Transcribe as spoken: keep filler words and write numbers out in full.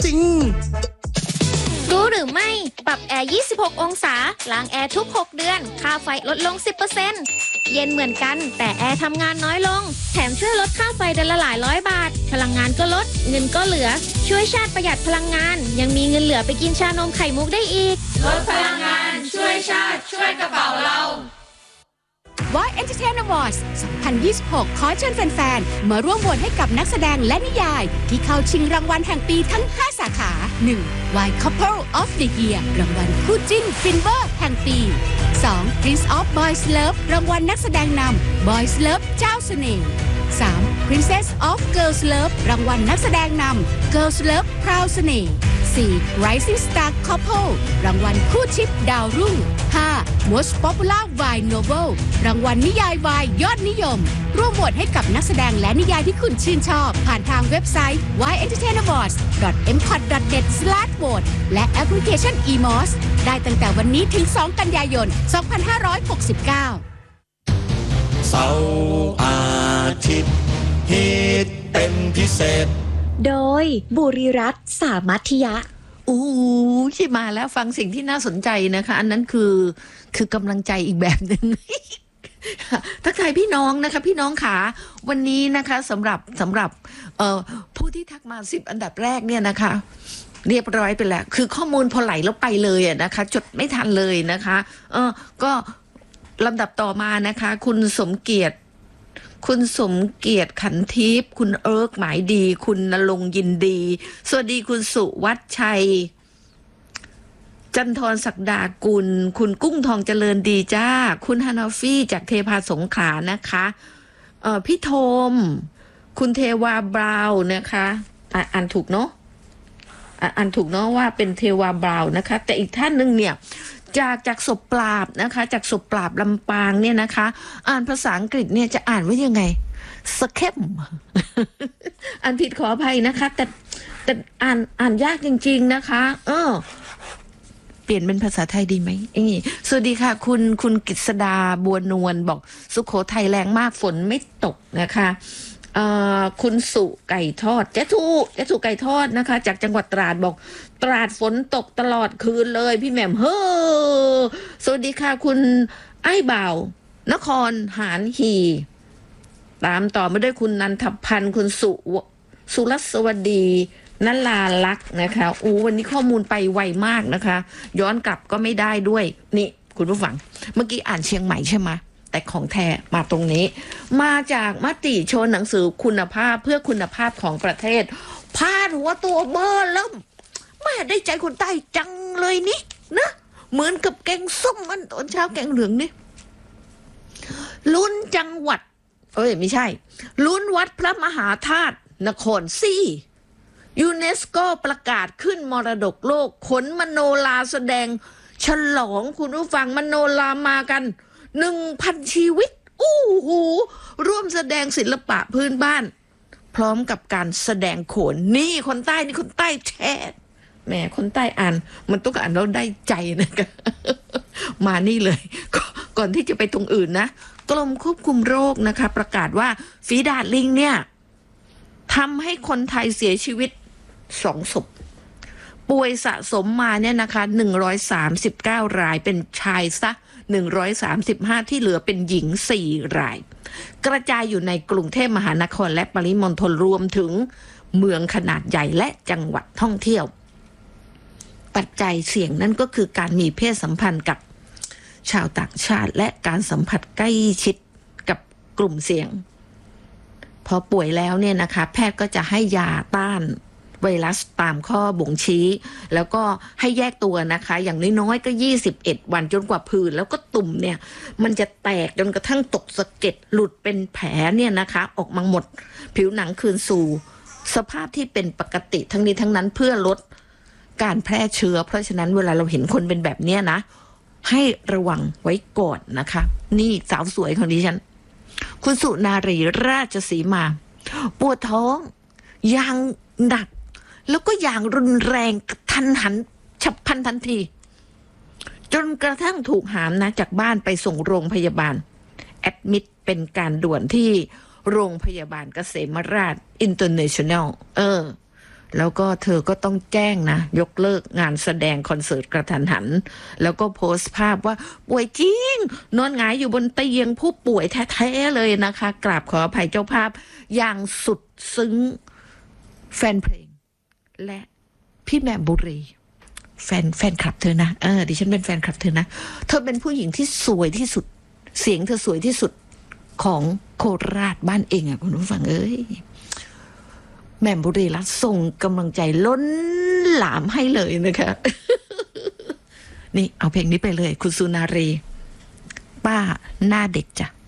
จริงรู้หรือไม่ปรับแอร์ยี่สิบหกองศาล้างแอร์ทุกหกเดือนค่าไฟลดลง สิบเปอร์เซ็นต์ เย็นเหมือนกันแต่แอร์ทำงานน้อยลงแถมช่วยลดค่าไฟเดือนละหลายร้อยบาทพลังงานก็ลดเงินก็เหลือช่วยชาติประหยัดพลังงานยังมีเงินเหลือไปกินชานมไข่มุกได้อีกลดพลังงานช่วยชาติช่วยกระเป๋าเราวาย Entertainment Awards สองพันยี่สิบหก ขอเชิญแฟนๆ มาร่วมโหวตให้กับนักแสดงและนิยายที่เข้าชิงรางวัลแห่งปีทั้ง ห้า สาขา หนึ่ง วาย Couple of the Year รางวัลคู่จิ้นฟินเวอร์แห่งปี สอง Prince of Boys Love รางวัลนักแสดงนำ Boys Love เจ้าเสน่ห์ สาม Princess of Girls Love รางวัลนักแสดงนำ Girls Love พราวเสน่ห์ สี่ Rising Star Couple รางวัลคู่ชิปดาวรุ่ง ห้า Most Popular Wine Novel รางวัลนิยายวายยอดนิยมร่วมโหวตให้กับนักแสดงและนิยายที่คุณชื่นชอบผ่านทางเว็บไซต์ วาย เอ็นเตอร์เทนเมนต์ อวอร์ดส์ ดอท เอ็ม คอท ดอท เน็ต สแลช โหวต และแอปพลิเคชัน อี มอส ได้ตั้งแต่วันนี้ถึง สอง กันยายน สองพันห้าร้อยหกสิบเก้าเสาร์อาทิตย์ฮิตเป็นพิเศษโดยบุรีรัตน์สามัธยะอู้ที่มาแล้วฟังสิ่งที่น่าสนใจนะคะอันนั้นคือคือกำลังใจอีกแบบหนึ่ง ทักทายพี่น้องนะคะพี่น้องขาวันนี้นะคะสำหรับสำหรับเอ่อผู้ที่ทักมาสิบอันดับแรกเนี่ยนะคะเรียบร้อยไปแล้วคือข้อมูลพอไหลแล้วไปเลยอะนะคะจดไม่ทันเลยนะคะเออก็ลำดับต่อมานะคะคุณสมเกียรติคุณสมเกียรติขันทิพย์คุณเอิร์กหมายดีคุณณรงค์ยินดีสวัสดีคุณสุวัชชัยจันทรศักดากุลคุณกุ้งทองเจริญดีจ้าคุณฮานาฟี่จากเทพาสงขลานะคะเอ่อพี่โทมคุณเทวาบราวนะคะอ่าอ่านถูกเนาะอ่าอ่านถูกเนาะว่าเป็นเทวาบราวนะคะแต่อีกท่านหนึ่งเนี่ยจากจากศพปราบนะคะจากศพปราบลำปางเนี่ยนะคะอ่านภาษาอังกฤษเนี่ยจะอ่านว่ายังไงสเคม อ่านผิดขออภัยนะคะแต่แต่อ่านอ่านยากจริงๆนะคะเออเปลี่ยนเป็นภาษาไทยดีไหมเอ้สวัสดีค่ะคุณคุณกฤษดาบัวนวลบอกสุโขทัยแรงมากฝนไม่ตกนะคะเอ่อคุณสุไก่ทอดเจ๊ทูเจ๊ทูไก่ทอดนะคะจากจังหวัดตราดบอกตราดฝนตกตลอดคืนเลยพี่แหม่มเฮ้อสวัสดีค่ะคุณไอ้บ่าวนครหานฮีตามต่อมาด้วยคุณนันทพันธ์คุณสุสุรัสวัสดีนัลาลักษณ์นะคะอู้วันนี้ข้อมูลไปไวมากนะคะย้อนกลับก็ไม่ได้ด้วยนี่คุณผู้ฟังเมื่อกี้อ่านเชียงใหม่ใช่ไหมแต่ของแท้มาตรงนี้มาจากมติชนหนังสือคุณภาพเพื่อคุณภาพของประเทศพาดหัวตัวเบอร์แล้วแม่ได้ใจคนใต้จังเลยนี่นะเหมือนกับแกงส้มมันตอนเช้าแกงเหลืองนี่ลุ้นจังหวัดเอ้ยไม่ใช่ลุ้นวัดพระมหาธาตุนครซียูเนสโกประกาศขึ้นมรดกโลกขนมโนราแสดงฉลองคุณผู้ฟังมโนรามากันหนึ่งพันชีวิตอู้หูร่วมแสดงศิลปะพื้นบ้านพร้อมกับการแสดงโขนนี่คนใต้นี่คนใต้แท้แหมคนใต้อ่านมันต้องอ่านแล้วได้ใจนะคะมานี่เลยก่อนที่จะไปตรงอื่นนะกรมควบคุมโรคนะคะประกาศว่าฝีดาษลิงเนี่ยทำให้คนไทยเสียชีวิตสองศพป่วยสะสมมาเนี่ยนะคะหนึ่งร้อยสามสิบเก้ารายเป็นชายซะหนึ่งร้อยสามสิบห้าที่เหลือเป็นหญิงสี่รายกระจายอยู่ในกรุงเทพมหานครและปริมณฑลรวมถึงเมืองขนาดใหญ่และจังหวัดท่องเที่ยวปัจจัยเสี่ยงนั่นก็คือการมีเพศสัมพันธ์กับชาวต่างชาติและการสัมผัสใกล้ชิดกับกลุ่มเสี่ยงพอป่วยแล้วเนี่ยนะคะแพทย์ก็จะให้ยาต้านไวรัสตามข้อบ่งชี้แล้วก็ให้แยกตัวนะคะอย่างน้อยๆก็ยี่สิบเอ็ดวันจนกว่าผื่นแล้วก็ตุ่มเนี่ยมันจะแตกจนกระทั่งตกสะเก็ดหลุดเป็นแผลเนี่ยนะคะออกมาหมดผิวหนังคืนสู่สภาพที่เป็นปกติทั้งนี้ทั้งนั้นเพื่อลดการแพร่เชื้อเพราะฉะนั้นเวลาเราเห็นคนเป็นแบบเนี้ยนะให้ระวังไว้ก่อนนะคะนี่สาวสวยของดิฉันคุณสุนารีราชสีมาปวดท้องอย่างหนักแล้วก็อย่างรุนแรงทันหันฉับพลันทันทีจนกระทั่งถูกหามนะจากบ้านไปส่งโรงพยาบาลแอดมิดเป็นการด่วนที่โรงพยาบาลเกษมราษฎร์อินเตอร์เนชั่นแนลเออแล้วก็เธอก็ต้องแจ้งนะยกเลิกงานแสดงคอนเสิร์ตกระทันหันแล้วก็โพสต์ภาพว่าป่วยจริงนอนหงายอยู่บนเตียงผู้ป่วยแท้ๆเลยนะคะกราบขออภัยเจ้าภาพอย่างสุดซึ้งแฟนเพลงและพี่แหม่มบุรีแฟนแฟนคลับเธอนะเออดิฉันเป็นแฟนคลับเธอนะเธอเป็นผู้หญิงที่สวยที่สุดเสียงเธอสวยที่สุดของโคราชบ้านเองอ่ะคุณผู้ฟังเอ้ยแหม่มบุรีรัตน์ส่งกำลังใจล้นหลามให้เลยนะคะ นี่เอาเพลงนี้ไปเลยคุณสุนารีป้าหน้าเด็กจ้ะ